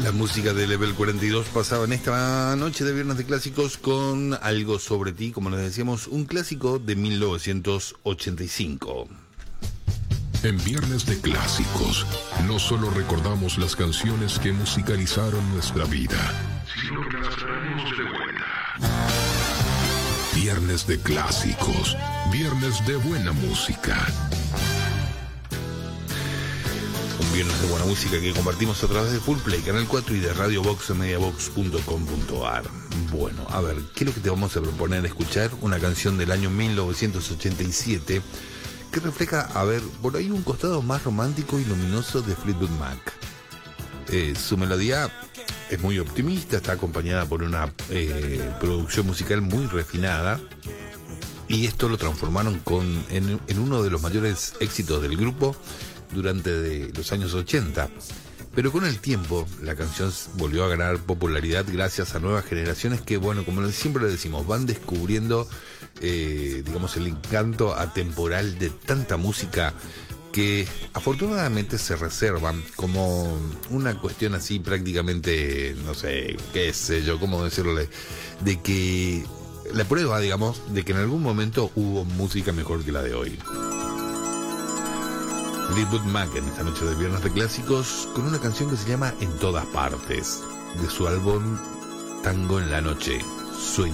La música de Level 42 pasaba en esta noche de Viernes de Clásicos con Algo sobre ti, como les decíamos, un clásico de 1985. En Viernes de Clásicos, no solo recordamos las canciones que musicalizaron nuestra vida, sino que las traemos de vuelta. Viernes de Clásicos, viernes de buena música. Un viernes de buena música que compartimos a través de Full Play, Canal 4 y de Radio Box en mediabox.com.ar. Bueno, a ver, ¿qué es lo que te vamos a proponer escuchar? Una canción del año 1987 que refleja, a ver, por ahí un costado más romántico y luminoso de Fleetwood Mac. Su melodía es muy optimista, está acompañada por una producción musical muy refinada, y esto lo transformaron en uno de los mayores éxitos del grupo durante los años 80. Pero con el tiempo la canción volvió a ganar popularidad gracias a nuevas generaciones que, bueno, como siempre le decimos, van descubriendo digamos, el encanto atemporal de tanta música que afortunadamente se reservan como una cuestión así prácticamente, no sé, qué sé yo, cómo decirle, de que la prueba, digamos, de que en algún momento hubo música mejor que la de hoy. Fleetwood Mac en esta noche de Viernes de Clásicos con una canción que se llama En todas partes, de su álbum Tango en la noche. Sueño.